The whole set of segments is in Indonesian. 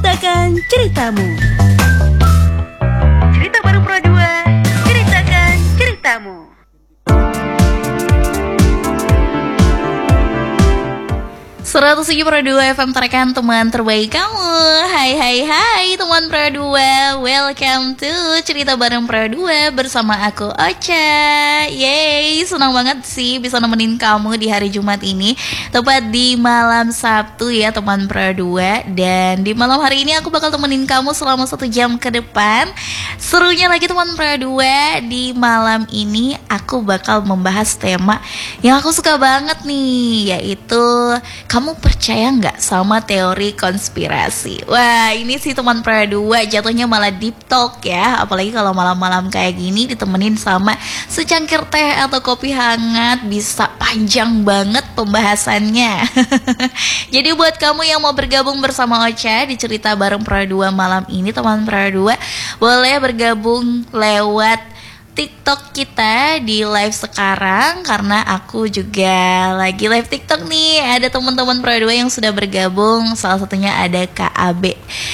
ceritakan ceritamu. Cerita Baru Pro 2, ceritakan ceritamu. Seratus Pro 2 FM terekan teman terbaik kamu. Hai teman Pro 2, welcome to Cerita Bareng Pro 2 bersama aku Ocha. Yeay, senang banget sih bisa nemenin kamu di hari Jumat ini, tepat di malam Sabtu ya teman Pro 2. Dan di malam hari ini aku bakal temenin kamu selama 1 jam ke depan. Serunya lagi teman Pro 2, di malam ini aku bakal membahas tema yang aku suka banget nih, yaitu kamu percaya nggak sama teori konspirasi? Wah, ini sih teman Pro 2 jatuhnya malah deep talk ya. Apalagi kalau malam-malam kayak gini ditemenin sama secangkir teh atau kopi hangat, bisa panjang banget pembahasannya. Jadi buat kamu yang mau bergabung bersama Ocha di Cerita Bareng Pro 2 malam ini, teman Pro 2, boleh bergabung lewat TikTok kita di live sekarang, karena aku juga lagi live TikTok nih. Ada teman-teman Pro 2 yang sudah bergabung. Salah satunya ada KB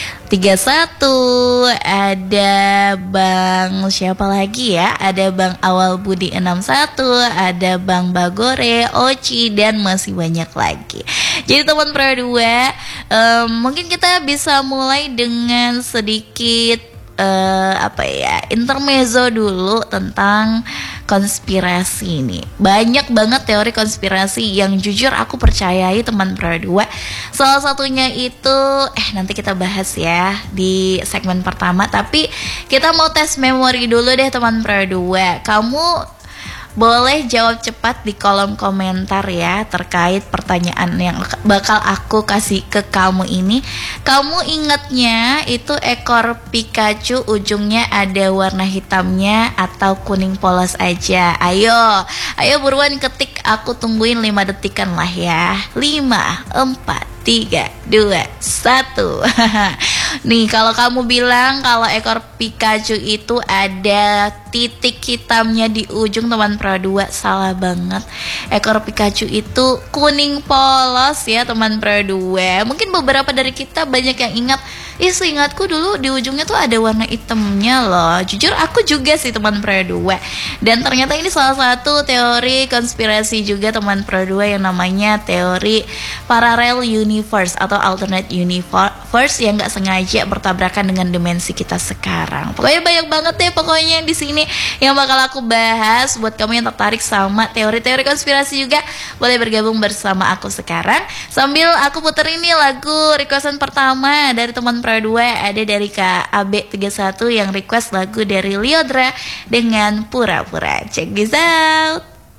31, ada Bang siapa lagi ya? Ada Bang Awal Budi 61, ada Bang Bagore, Oci, dan masih banyak lagi. Jadi teman Pro 2, mungkin kita bisa mulai dengan sedikit intermezzo dulu tentang konspirasi ini. Banyak banget teori konspirasi yang jujur aku percayai teman Pro 2. Salah satunya itu nanti kita bahas ya di segmen pertama. Tapi kita mau tes memori dulu deh teman Pro 2. Kamu boleh jawab cepat di kolom komentar ya terkait pertanyaan yang bakal aku kasih ke kamu ini. Kamu ingatnya itu ekor Pikachu ujungnya ada warna hitamnya atau kuning polos aja? Ayo buruan ketik, aku tungguin 5 detikan lah ya. 5, 4, 3, 2, 1. Nih, kalau kamu bilang kalau ekor Pikachu itu ada titik hitamnya di ujung teman Pro 2, salah banget. Ekor Pikachu itu kuning polos ya teman Pro 2. Mungkin beberapa dari kita banyak yang ingat, seingatku dulu di ujungnya tuh ada warna hitamnya loh. Jujur aku juga sih teman Pro 2. Dan ternyata ini salah satu teori konspirasi juga teman Pro 2 yang namanya teori parallel universe atau alternate universe yang gak sengaja bertabrakan dengan dimensi kita sekarang. Pokoknya banyak banget deh pokoknya di sini yang bakal aku bahas. Buat kamu yang tertarik sama teori-teori konspirasi juga, boleh bergabung bersama aku sekarang. Sambil aku puterin nih lagu requestan pertama dari teman Pro 2, ada dari Kak AB31 yang request lagu dari Lyodra dengan Pura-Pura. Check this out.